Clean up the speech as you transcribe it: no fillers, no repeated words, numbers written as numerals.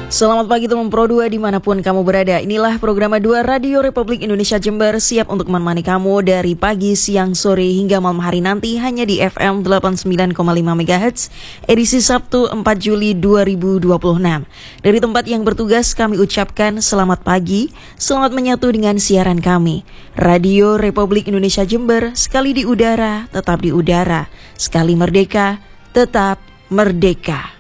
Selamat pagi teman Pro 2 dimanapun kamu berada. Inilah program 2 Radio Republik Indonesia Jember, siap untuk menemani kamu dari pagi, siang, sore hingga malam hari nanti hanya di FM 89,5 MHz edisi Sabtu 4 Juli 2026. Dari tempat yang bertugas kami ucapkan selamat pagi, selamat menyatu dengan siaran kami. Radio Republik Indonesia Jember, sekali di udara, tetap di udara. Sekali merdeka, tetap merdeka.